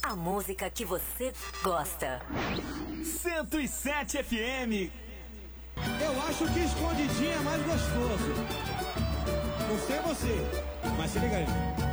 A música que você gosta. 107 FM. Eu acho que escondidinho é mais gostoso. Não sei você, mas se liga aí.